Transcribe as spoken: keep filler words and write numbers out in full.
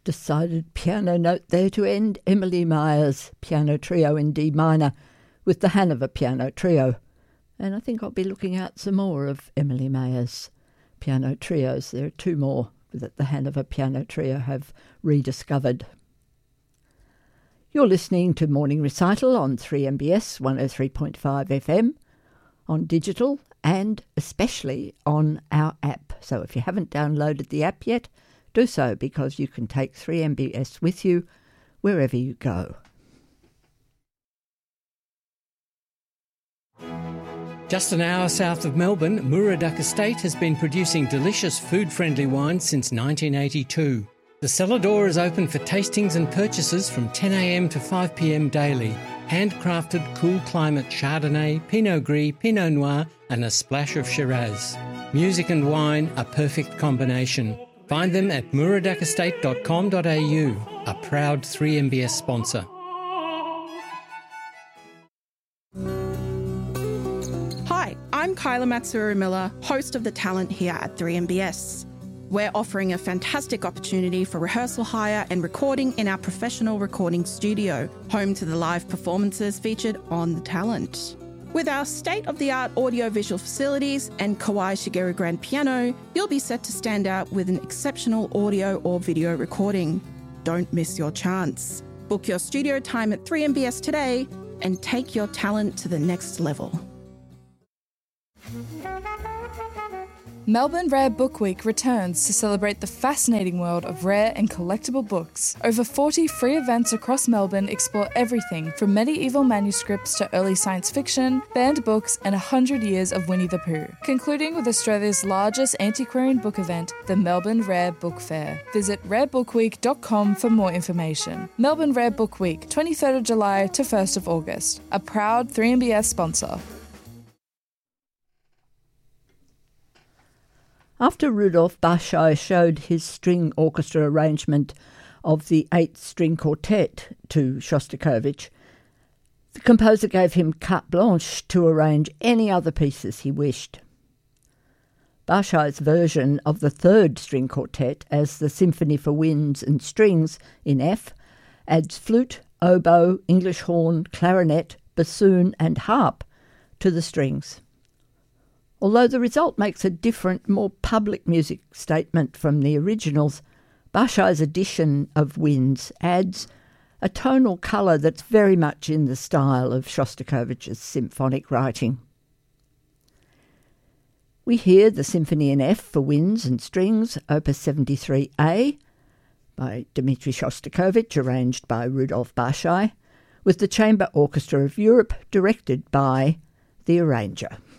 Decided piano note there to end Emily Meyer's Piano Trio in D minor with the Hanover Piano Trio. And I think I'll be looking out some more of Emily Meyer's piano trios. There are two more that the Hanover Piano Trio have rediscovered. You're listening to Morning Recital on three M B S one oh three point five F M, on digital and especially on our app. So if you haven't downloaded the app yet, do so, because you can take three M B S with you wherever you go. Just an hour south of Melbourne, Muraduck Estate has been producing delicious food-friendly wine since nineteen eighty-two. The cellar door is open for tastings and purchases from ten a m to five p m daily. Handcrafted cool climate Chardonnay, Pinot Gris, Pinot Noir and a splash of Shiraz. Music and wine, a perfect combination. Find them at muraduck estate dot com dot a u, a proud three M B S sponsor. Hi, I'm Kyla Matsuru-Miller, host of The Talent here at three M B S. We're offering a fantastic opportunity for rehearsal hire and recording in our professional recording studio, home to the live performances featured on The Talent. With our state-of-the-art audio-visual facilities and Kawai Shigeru grand piano, you'll be set to stand out with an exceptional audio or video recording. Don't miss your chance. Book your studio time at three M B S today and take your talent to the next level. Melbourne Rare Book Week returns to celebrate the fascinating world of rare and collectible books. Over forty free events across Melbourne explore everything from medieval manuscripts to early science fiction, banned books and one hundred years of Winnie the Pooh. Concluding with Australia's largest antiquarian book event, the Melbourne Rare Book Fair. Visit rare book week dot com for more information. Melbourne Rare Book Week, twenty-third of July to first of August. A proud three M B S sponsor. After Rudolf Baschai showed his string orchestra arrangement of the Eighth String Quartet to Shostakovich, the composer gave him carte blanche to arrange any other pieces he wished. Baschai's version of the Third String Quartet as the Symphony for Winds and Strings in F adds flute, oboe, English horn, clarinet, bassoon and harp to the strings. Although the result makes a different, more public music statement from the originals, Baschai's edition of Winds adds a tonal colour that's very much in the style of Shostakovich's symphonic writing. We hear the Symphony in F for Winds and Strings, Opus seventy-three A, by Dmitri Shostakovich, arranged by Rudolf Baschai, with the Chamber Orchestra of Europe, directed by the arranger.